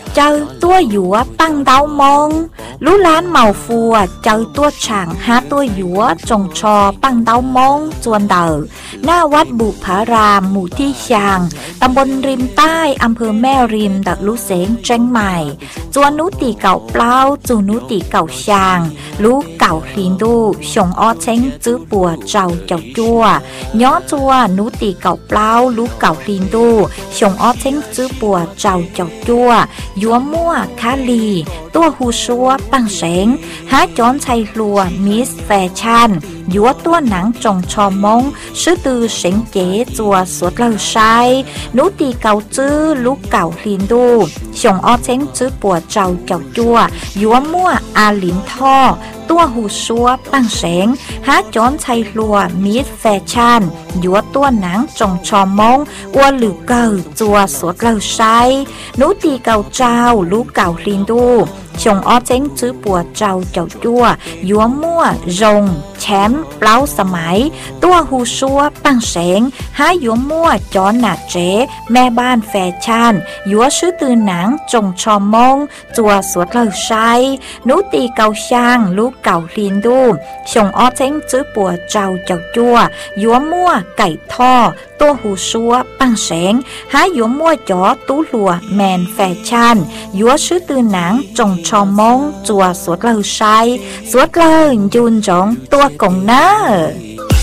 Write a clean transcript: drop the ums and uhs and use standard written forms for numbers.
เจอตัวหยัวปังเดามองรู้ล้านเมาฟัวเจอตัวช่างหาตัวหยัวจงชอปังเดามองจวนเดอหน้าวัดบุพารามหมู่ที่ชางตำบลริมใต้อำเภอแม่ริมดักลุเสงเจียงใหม่จวนนุตีเก่าเปล่าจูนุตีเก่าชางลูกเก่าลินดูชงอ้อเช้งจื้อปัวเจ้าจัวย้อจัวนุตีเก่าเปล่าลูกเก่าลินดูชงอ้อเช้งจื้อปัวเจ้าจัวยัวมั่วคาลีตัวหูชัวปังเสงหาจอนชัยลัวมิสแฟชั่นยัวตัวหนังจงชอมงชื่อตือเสงเก๋จัวสวดเลอใช้นุตีเก่าจื้อลูกเก่าลินดูชงอ้อเช้งจื้อปัวเจ้าจัวยัวมั่วอาลินท่อตัวหูชัวปังเสงหาจอนชัยลัวมิสแฟชั่นยัวตัวหนังจงชอมงอัวหรือเก่าจัวสวดเลอใช้นุตีเก่าเจ้าลูกเก่าลินดูชงอ้อเจ้งจื้อปัวเจ้าจัวยัวมั่วรงแชมป์เปล่าสมัยตัวหูชัวปังเสงหายัวมั่วจอนหนาเจ๊แม่บ้านแฟชั่นยัวชื่อตือหนังจงชอมงจัวสวดเลอใช้นุตีเก่าช่างลูกเก่าลินดูชงอ้อเจ้งจื้อปัวเจ้าจัวยัวมั่วไก่ท่อตัวหูชัวปังเสงหายัวมั่วจอตู้หลัวแมนแฟชั่นยัวชื่อตือหนังจงชอมงจัวสวดเลอใช้สวดเลอยุนจงตัวกงเนอ